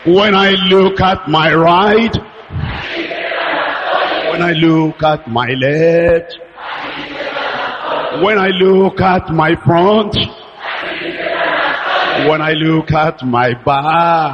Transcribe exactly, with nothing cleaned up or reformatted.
When I look at my right, when I look at my left, when I look at my front, when I look at my back,